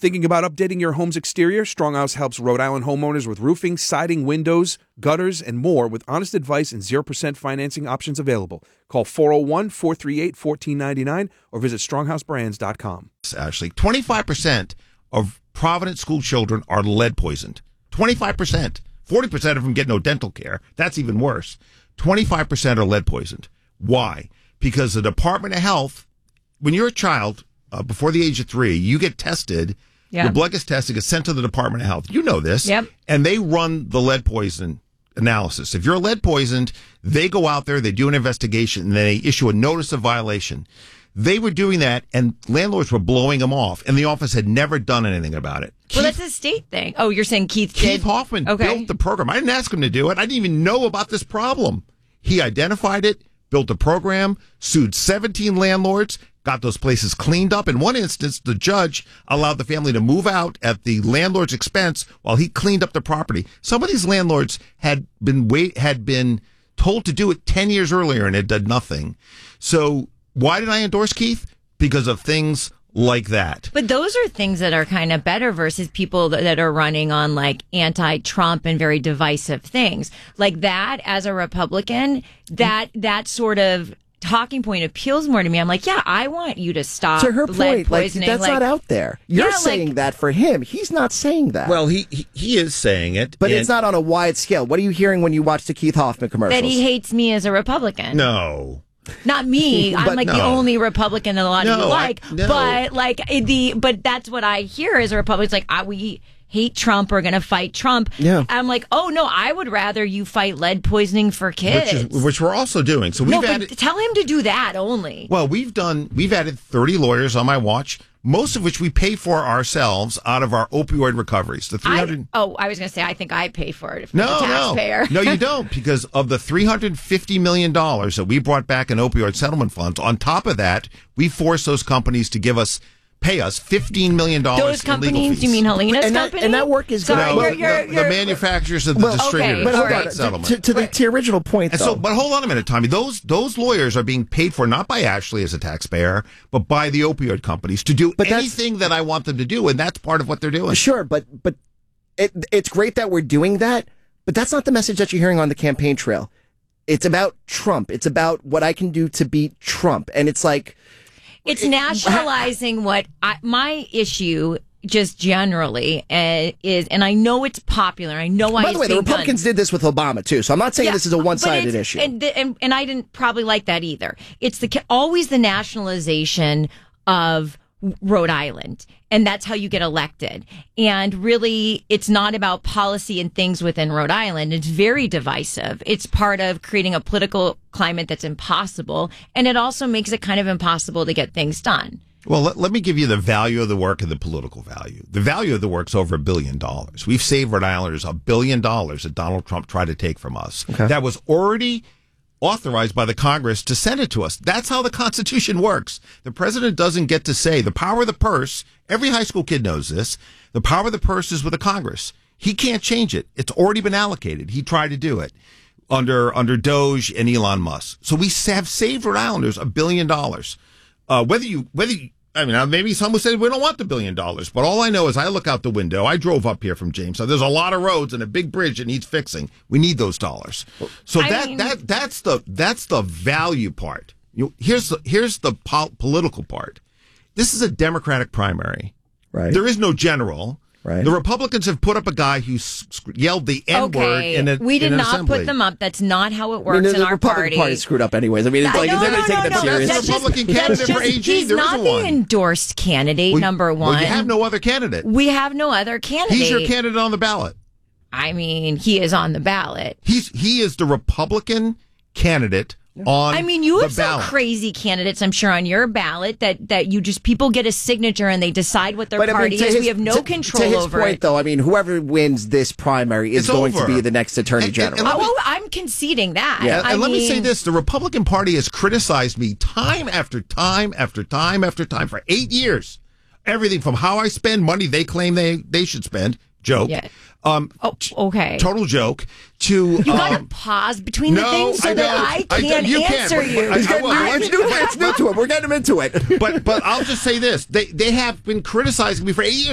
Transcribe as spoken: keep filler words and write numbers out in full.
Thinking about updating your home's exterior? Stronghouse helps Rhode Island homeowners with roofing, siding, windows, gutters, and more with honest advice and zero percent financing options available. Call four oh one, four three eight, one four nine nine or visit stronghouse brands dot com. Actually, twenty-five percent of Providence school children are lead poisoned. twenty-five percent. forty percent of them get no dental care. That's even worse. twenty-five percent are lead poisoned. Why? Because the Department of Health, when you're a child, uh, before the age of three, you get tested. Yeah. Your blood gets tested, gets sent to the Department of Health. You know this. Yep. And they run the lead poison analysis. If you're lead poisoned, they go out there, they do an investigation, and they issue a notice of violation. They were doing that, and landlords were blowing them off, and the office had never done anything about it. Well, Keith, that's a state thing. Oh, you're saying Keith did? Keith Hoffman Okay. built the program. I didn't ask him to do it. I didn't even know about this problem. He identified it, built a program, sued seventeen landlords, got those places cleaned up. In one instance, the judge allowed the family to move out at the landlord's expense while he cleaned up the property. Some of these landlords had been wait had been told to do it ten years earlier and it did nothing. So why did I endorse Keith? Because of things like that. But those are things that are kind of better versus people that, that are running on like anti-Trump and very divisive things like that. As a Republican, that that sort of talking point appeals more to me. I'm like, yeah, I want you to stop. To her lead point, like poisoning. that's like, not out there. You're Yeah, saying like- that for him. He's not saying that. Well, he he, he is saying it. but and- it's not on a wide scale. What are you hearing when you watch the Keith Hoffman commercials? that he hates me as a Republican. No. Not me. I'm But like the no. only Republican that a lot of No, you I- like. no. But like the but that's what I hear as a Republican. It's like I, we hate Trump. We're going to fight Trump. Yeah. I'm like, oh no, I would rather you fight lead poisoning for kids. Which, is, which we're also doing. So we've no, but added. tell him to do that only. Well, we've done. We've added thirty lawyers on my watch, most of which we pay for ourselves out of our opioid recoveries. The three I, hundred. oh, I was going to say, I think I pay for it if No, I'm a taxpayer. no, no, you don't, because of the three hundred fifty million dollars that we brought back in opioid settlement funds. On top of that, we force those companies to give us, pay us fifteen million dollars. Those in legal companies, fees. you mean Helena's And that- company? and that work is so great. You're, Well, you're, the, you're, the manufacturers of the Well, distributors. okay, But all hold right. on, settlement. to, to the to your original point, And though. so, but hold on a minute, Tommy. Those those lawyers are being paid for not by Ashley as a taxpayer, but by the opioid companies to do But that's- anything that I want them to do, and that's part of what they're doing. Sure, but but it, it's great that we're doing that, but that's not the message that you're hearing on the campaign trail. It's about Trump. It's about what I can do to beat Trump, and it's like It's nationalizing what I, my issue just generally uh, is, and I know it's popular. I know why By it's the way, the being done. Republicans did this with Obama too, so I'm not saying Yeah, this is a but one-sided it's- issue. And, and and I didn't probably like that either. It's the always the nationalization of Rhode Island, and that's how you get elected. And really, it's not about policy and things within Rhode Island. It's very divisive. It's part of creating a political climate that's impossible, and it also makes it kind of impossible to get things done. Well, let, let me give you the value of the work and the political value. The value of the work's over a billion dollars. We've saved Rhode Islanders a billion dollars that Donald Trump tried to take from us. Okay. That was already authorized by the Congress to send it to us. That's how the Constitution works. The president doesn't get to say the power of the purse. Every high school kid knows this. The power of the purse is with the Congress. He can't change it. It's already been allocated. He tried to do it under under Doge and Elon Musk. So we have saved Rhode Islanders a billion dollars. Uh, whether you, whether you, I mean, maybe someone said we don't want the billion dollars, but all I know is I look out the window. I drove up here from Jamestown. There's a lot of roads and a big bridge that needs fixing. We need those dollars. So I that mean- that that's the that's the value part. You, here's the here's the pol- political part. This is a Democratic primary. right? There is no general. Right. The Republicans have put up a guy who s- yelled the N word Okay, in a we did in an not assembly. put them up. That's not how it I works mean, the in our Republican party. screwed up anyways. I mean, it's like, no, is anybody no, taking no, them no, serious? That's That's just, Republican that's candidate for just- A G. He's There not isn't the one. endorsed candidate, Well, number one. Well, you have no other candidate. We have no other candidate. He's your candidate on the ballot. I mean, he is on the ballot. He's he is the Republican candidate on I mean, you the have some ballot. crazy candidates, I'm sure, on your ballot that, that you just people get a signature and they decide what their But I mean, party to is. his- we have no to- control to his over point, it. though, I mean, whoever wins this primary is It's going over. to be the next attorney And- and- general. and let Oh, me- well, I'm conceding that. Yeah. And, I and let me mean, say this: the Republican Party has criticized me time after time after time after time for eight years. Everything from how I spend money they claim they they should spend. Joke. Yeah. Um, Oh, okay. total joke. To You gotta um, pause between no, the things so I that don't. I I can don't. You can't, answer but- you. I- He's getting, I will. it's, new, it's new to him. We're getting him into it. but but I'll just say this: they they have been criticizing me for eight years.